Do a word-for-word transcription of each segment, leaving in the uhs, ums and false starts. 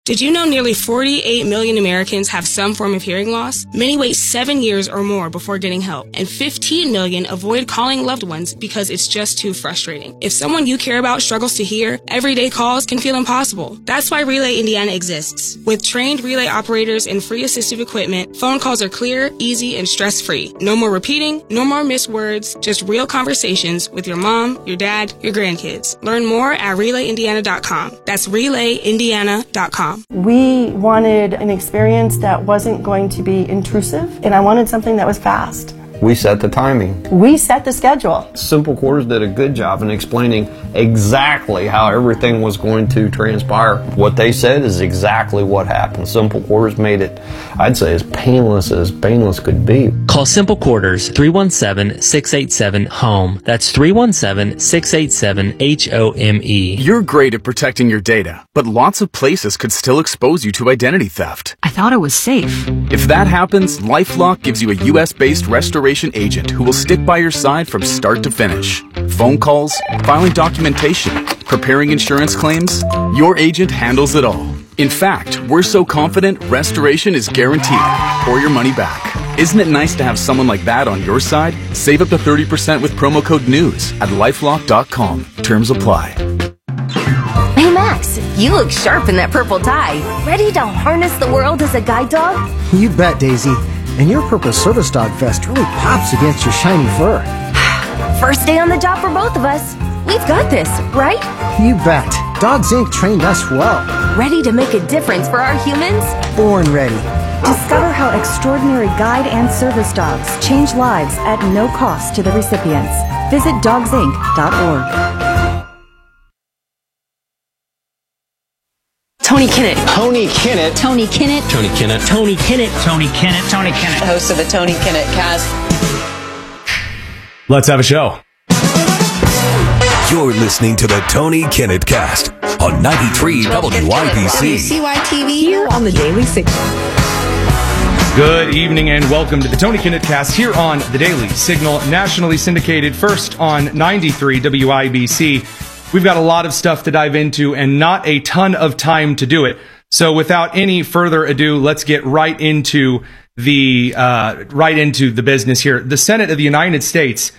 Did you know nearly forty-eight million Americans have some form of hearing loss? Many wait seven years or more before getting help, and fifteen million avoid calling loved ones because it's just too frustrating. If someone you care about struggles to hear, everyday calls can feel impossible. That's why Relay Indiana exists. With trained relay operators and free assistive equipment, phone calls are clear, easy, and stress-free. No more repeating, no more missed words, just real conversations with your mom, your dad, your grandkids. Learn more at relay indiana dot com. That's relay indiana dot com. We wanted an experience that wasn't going to be intrusive, and I wanted something that was fast. We set the timing. We set the schedule. Simple Quarters did a good job in explaining exactly how everything was going to transpire. What they said is exactly what happened. Simple Quarters made it, I'd say, as painless as painless could be. Call Simple Quarters three one seven, six eight seven, HOME. That's three one seven, six eight seven, H O M E. You're great at protecting your data, but lots of places could still expose you to identity theft. I thought it was safe. If that happens, LifeLock gives you a U S-based restoration agent who will stick by your side from start to finish. Phone calls, filing documentation, preparing insurance claims, your agent handles it all. In fact, we're so confident restoration is guaranteed or your money back. Isn't it nice to have someone like that on your side? Save up to thirty percent with promo code NEWS at lifelock dot com. Terms apply. Hey Max, you look sharp in that purple tie. Ready to harness the world as a guide dog? You bet, Daisy. And your purple service dog vest really pops against your shiny fur. First day on the job for both of us. We've got this, right? You bet. Dogs Incorporated trained us well. Ready to make a difference for our humans? Born ready. Discover how extraordinary guide and service dogs change lives at no cost to the recipients. Visit dogs inc dot org. Tony Kinnett. Tony Kinnett. Tony Kinnett. Tony Kinnett. Tony Kinnett. Tony Kinnett. Tony Kinnett. Host of the Tony Kinnett Cast. Let's have a show. You're listening to the Tony Kinnett Cast on ninety-three W I B C. W C Y T V. Here on the Daily Signal. Good evening and welcome to the Tony Kinnett Cast here on the Daily Signal, nationally syndicated first on ninety-three W I B C. We've got a lot of stuff to dive into and not a ton of time to do it. So without any further ado, let's get right into the uh, right into the business here. The Senate of the United States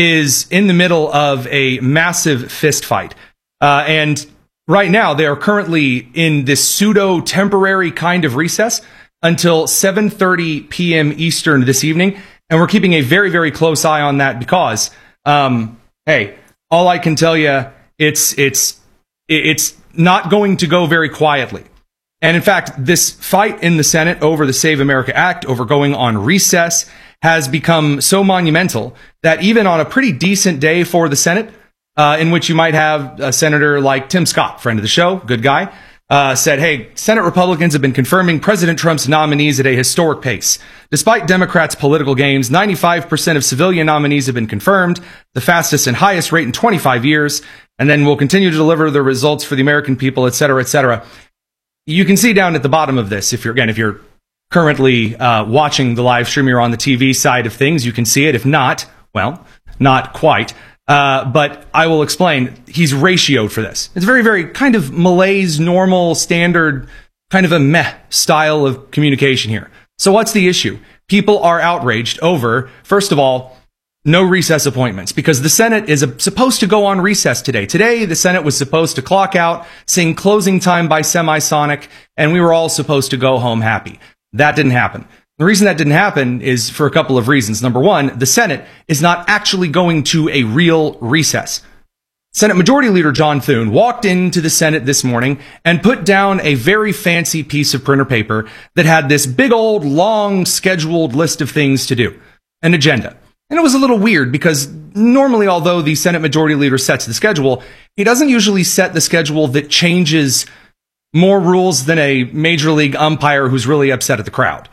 is in the middle of a massive fist fight. Uh, and right now they are currently in this pseudo temporary kind of recess until seven thirty p.m. Eastern this evening. And we're keeping a very, very close eye on that because, um, hey, all I can tell you, It's it's it's not going to go very quietly. And in fact, this fight in the Senate over the Save America Act, over going on recess, has become so monumental that even on a pretty decent day for the Senate, uh, in which you might have a senator like Tim Scott, friend of the show, good guy, uh, said, hey, Senate Republicans have been confirming President Trump's nominees at a historic pace. Despite Democrats' political games, ninety-five percent of civilian nominees have been confirmed, the fastest and highest rate in twenty-five years. And then we'll continue to deliver the results for the American people, et cetera, et cetera. You can see down at the bottom of this, if you're, again, if you're currently uh, watching the live stream, you're on the T V side of things, you can see it. If not, well, not quite. Uh, but I will explain. He's ratioed for this. It's very, very kind of malaise, normal, standard, kind of a meh style of communication here. So what's the issue? People are outraged over, first of all, no recess appointments, because the Senate is a, supposed to go on recess today. Today, the Senate was supposed to clock out, sing closing time by Semisonic, and we were all supposed to go home happy. That didn't happen. The reason that didn't happen is for a couple of reasons. Number one, the Senate is not actually going to a real recess. Senate Majority Leader John Thune walked into the Senate this morning and put down a very fancy piece of printer paper that had this big old long scheduled list of things to do, an agenda. And it was a little weird because normally, although the Senate Majority Leader sets the schedule, he doesn't usually set the schedule that changes more rules than a major league umpire who's really upset at the crowd.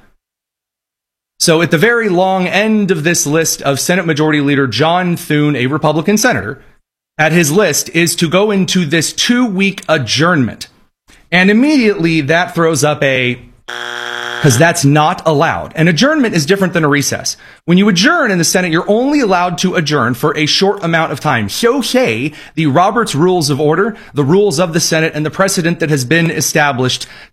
So at the very long end of this list of Senate Majority Leader John Thune, a Republican senator, at his list is to go into this two-week adjournment. And immediately that throws up a... because that's not allowed. An adjournment is different than a recess. When you adjourn in the Senate, you're only allowed to adjourn for a short amount of time. So say the Roberts Rules of Order, the rules of the Senate, and the precedent that has been established